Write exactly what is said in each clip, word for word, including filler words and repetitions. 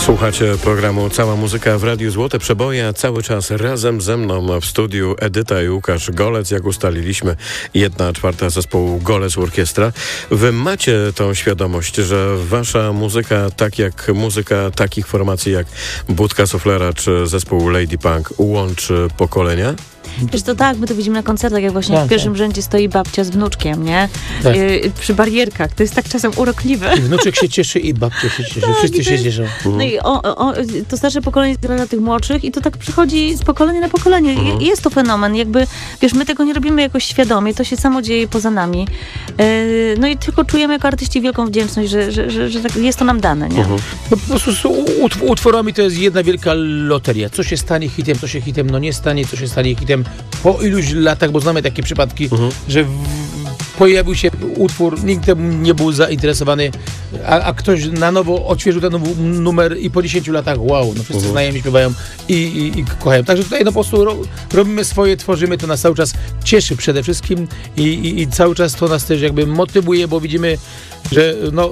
Słuchacie programu Cała Muzyka w Radiu Złote Przeboje, a cały czas razem ze mną w studiu Edyta i Łukasz Golec. Jak ustaliliśmy, jedna czwarta zespołu Golec Orkiestra. Wy macie tą świadomość, że wasza muzyka, tak jak muzyka takich formacji jak Budka Suflera czy zespół Lady Punk, łączy pokolenia? Wiesz, to tak, my to widzimy na koncertach, jak właśnie tak, w pierwszym tak. rzędzie stoi babcia z wnuczkiem, nie? Tak. Y, przy barierkach. To jest tak czasem urokliwe. I wnuczek się cieszy i babcia się cieszy. Tak, wszyscy się cieszą. No mhm. i o, o, to starsze pokolenie zgra tych młodszych i to tak przychodzi z pokolenia na pokolenie. Mhm. I jest to fenomen. Jakby, wiesz, my tego nie robimy jakoś świadomie. To się samo dzieje poza nami. Y, no i tylko czujemy jako artyści wielką wdzięczność, że, że, że, że tak jest to nam dane, nie? Mhm. No po prostu z utworami to jest jedna wielka loteria. Co się stanie hitem, co się hitem, no nie stanie, co się stanie hitem po iluś latach, bo znamy takie przypadki, uh-huh. że w, pojawił się utwór, nikt tym nie był zainteresowany, a, a ktoś na nowo odświeżył ten numer i po dziesięciu latach wow, no wszyscy uh-huh. znajomi śpiewają i, i, i kochają. Także tutaj no po prostu ro, robimy swoje, tworzymy, to nas cały czas cieszy przede wszystkim i, i, i cały czas to nas też jakby motywuje, bo widzimy, że no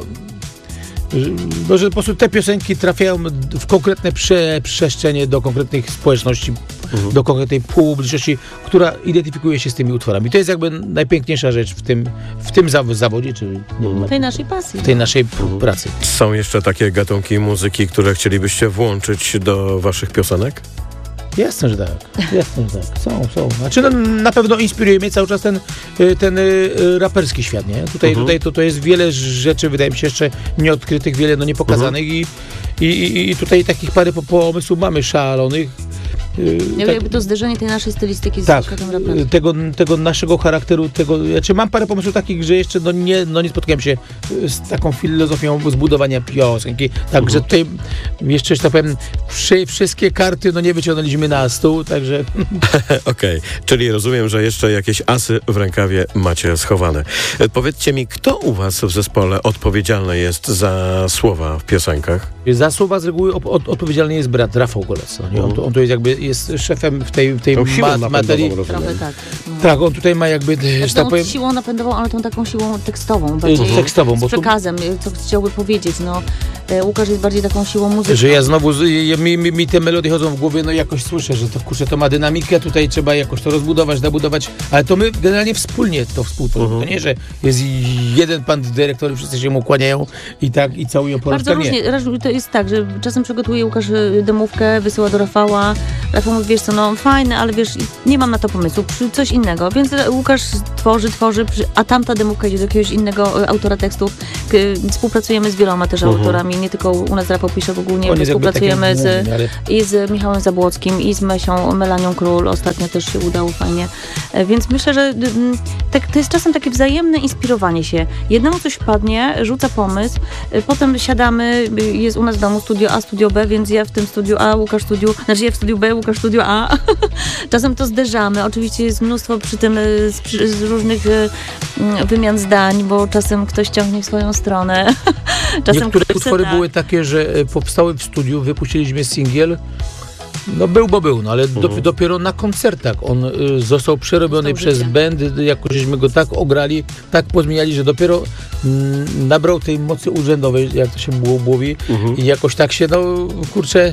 Że, że po prostu te piosenki trafiają w konkretne prze, przestrzenie do konkretnych społeczności, mhm. do konkretnej publiczności, która identyfikuje się z tymi utworami. To jest jakby najpiękniejsza rzecz w tym, w tym zawodzie, czy nie wiem, w tej naszej pasji. W tej naszej mhm. pracy. Są jeszcze takie gatunki muzyki, które chcielibyście włączyć do waszych piosenek? Jasne, że tak. Jasne, że tak. Są, są. Znaczy no, na pewno inspiruje mnie cały czas ten, ten raperski świat, nie? Tutaj, uh-huh. tutaj to, to jest wiele rzeczy, wydaje mi się, jeszcze nieodkrytych, wiele no niepokazanych uh-huh. i, i, i tutaj takich parę pomysłów mamy szalonych. Ja tak, jakby to zderzenie tej naszej stylistyki z tak, światem raperskim. Tego, tego naszego charakteru, tego, znaczy mam parę pomysłów takich, że jeszcze no nie, no nie spotkałem się z taką filozofią zbudowania piosenki, także uh-huh. tutaj jeszcze, że tak powiem, przy, wszystkie karty no nie wyciągnęliśmy na stół, także... Okej, okay. Czyli rozumiem, że jeszcze jakieś asy w rękawie macie schowane. Powiedzcie mi, kto u was w zespole odpowiedzialny jest za słowa w piosenkach? Za słowa z reguły op- od- odpowiedzialny jest brat Rafał Golec. No, on, to, on to jest jakby jest szefem w tej, w tej ma- materii. Trochę tak. No. Tak, on tutaj ma jakby... Znaczy, tak powiem, siłą napędową, ale tą taką siłą tekstową. Bardziej tekstową. Z bo przekazem, co chciałby powiedzieć. No, Łukasz jest bardziej taką siłą muzyczną. Że ja znowu, mi, mi, mi te melodie chodzą w głowie, no jakoś słyszę, że to kurczę, to ma dynamikę, tutaj trzeba jakoś to rozbudować, zabudować, ale to my generalnie wspólnie to współtworzymy. Uh-huh. To nie, że jest jeden pan dyrektor i wszyscy się mu kłaniają i tak, i całują po Bardzo różnie. To jest tak, że czasem przygotuje Łukasz demówkę, wysyła do Rafała. Rafał mówi, wiesz co, no fajne, ale wiesz, nie mam na to pomysłu, coś innego. Więc Łukasz tworzy, tworzy, a tamta demówka idzie do jakiegoś innego autora tekstów. Współpracujemy z wieloma też uh-huh. autorami, nie tylko u nas Rafał pisze, w ogóle nie współpracujemy z, główny, ale... i z Michałem Zabłockim, i z Mesią, Melanią Król, ostatnio też się udało fajnie. Więc myślę, że tak, to jest czasem takie wzajemne inspirowanie się. Jednemu coś wpadnie, rzuca pomysł, potem siadamy, jest u nas w domu studio A, studio B, więc ja w tym studiu A, Łukasz studiu, znaczy ja w studiu B, Łukasz studio A. Czasem to zderzamy. Oczywiście jest mnóstwo przy tym z, z różnych wymian zdań, bo czasem ktoś ciągnie w swoją stronę. Czasem niektóre utwory tak. były takie, że powstały w studiu, wypuściliśmy singiel. No był, bo był, no ale uh-huh. do, dopiero na koncertach on y, został przerobiony został przez band, jakoś żeśmy go tak ograli, tak pozmieniali, że dopiero mm, nabrał tej mocy urzędowej, jak to się mówi, uh-huh. i jakoś tak się, no kurczę,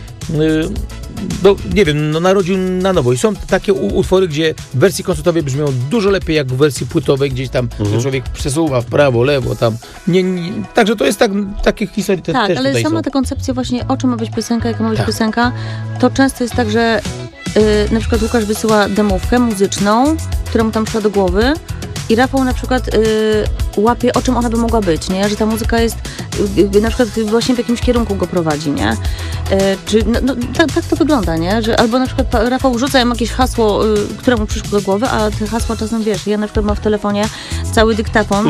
y, no nie wiem, no narodził na nowo. I są takie u- utwory, gdzie w wersji koncertowej brzmią dużo lepiej jak w wersji płytowej, gdzieś tam uh-huh. człowiek przesuwa w prawo, lewo, tam. Nie, nie, także to jest tak, takie historie te, tak, też ale tutaj sama są. ta koncepcja właśnie, o czym ma być piosenka, jaka ma być tak. piosenka, to często jest tak, że yy, na przykład Łukasz wysyła demówkę muzyczną, która mu tam przyszła do głowy, i Rafał na przykład y, łapie, o czym ona by mogła być, nie? Że ta muzyka jest y, na przykład właśnie w jakimś kierunku go prowadzi, nie? Y, czy, no, no, tak, tak to wygląda, nie? Że albo na przykład Rafał rzuca im jakieś hasło, y, które mu przyszło do głowy, a te hasła czasem, wiesz, ja na przykład mam w telefonie cały dyktafon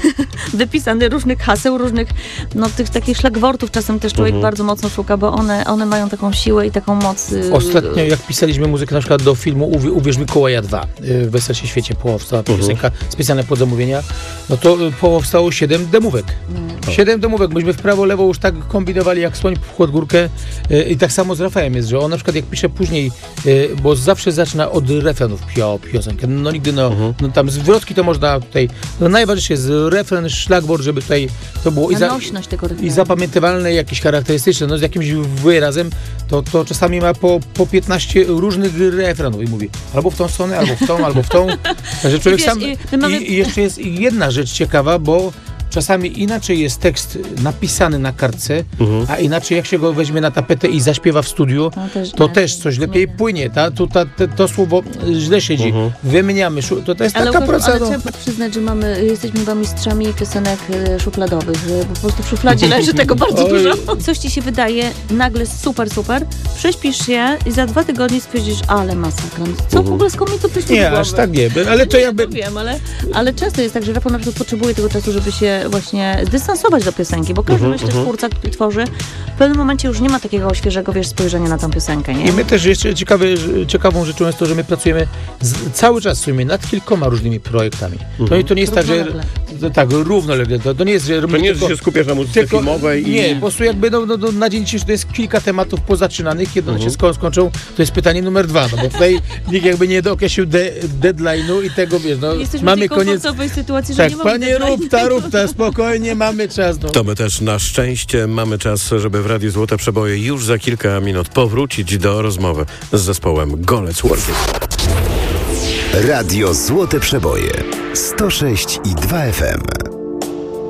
wypisany różnych haseł, różnych, no tych takich szlagwortów czasem też człowiek uh-huh. bardzo mocno szuka, bo one, one mają taką siłę i taką moc. Y, Ostatnio jak pisaliśmy muzykę na przykład do filmu Uw- Uwierz Mikołaja dwa, y, w Weselsie Świecie powstała uh-huh. piosenka specjalne pod zamówienia, no to powstało siedem demówek. Mm. Siedem demówek. Myśmy w prawo, lewo już tak kombinowali jak słoń pod górkę yy, i tak samo z Rafałem jest, że on na przykład jak pisze później, yy, bo zawsze zaczyna od refrenów pio, piosenkę. No nigdy, no, uh-huh. no tam zwrotki to można tutaj No, najważniejsze jest refren, szlagwort, żeby tutaj to było i, za, nośność tego refrenu. i zapamiętywalne, jakieś charakterystyczne, no z jakimś wyrazem, to, to czasami ma po, po piętnaście różnych refrenów i mówi albo w tą stronę, albo w tą, albo w tą. Także człowiek wiesz, sam... i, mamy... I, I jeszcze jest jedna rzecz ciekawa, bo czasami inaczej jest tekst napisany na kartce, mhm. a inaczej jak się go weźmie na tapetę i zaśpiewa w studiu, to też, to też coś lepiej nie. płynie. Ta, to, ta, te, to słowo źle siedzi. Mhm. Wymieniamy. To, to jest ale taka praca. Ale trzeba przyznać, że mamy, jesteśmy chyba mistrzami piosenek szufladowych, że po prostu w szufladzie leży tego bardzo Oj. dużo. Coś ci się wydaje nagle super, super, prześpisz się i za dwa tygodnie stwierdzisz, ale masakra. Co mhm. w ogóle skąd mi to przyszło Nie, aż tak nie. Ale to nie, jakby... Ja wiem, ale, ale często jest tak, że Rafał na przykład potrzebuje tego czasu, żeby się właśnie zdystansować do piosenki, bo każdy uh-huh, uh-huh. twórca, który tworzy, w pewnym momencie już nie ma takiego świeżego, wiesz, spojrzenia na tą piosenkę, nie? I my też jeszcze ciekawe, ciekawą rzeczą jest to, że my pracujemy z, cały czas w sumie nad kilkoma różnymi projektami. Uh-huh. To, to nie jest tak, że to, tak, równolegle. To, to nie jest, że to nie jest, że się skupiasz na muzyce tylko, filmowej i... Nie, po prostu jakby no, no, no, na dzień dzisiejszy to jest kilka tematów pozaczynanych, kiedy uh-huh. one się sko- skończą, to jest pytanie numer dwa, no bo tutaj nikt jakby nie dookreślił de- deadline'u i tego, wiesz, no jesteśmy mamy w tej koniec... sytuacji, że tak, nie mamy panie rób ta, rób ta, spokojnie, mamy czas. No. To my też na szczęście mamy czas, żeby w Radiu Złote Przeboje już za kilka minut powrócić do rozmowy z zespołem Golec Orkiestra. Radio Złote Przeboje sto sześć i dwa F M.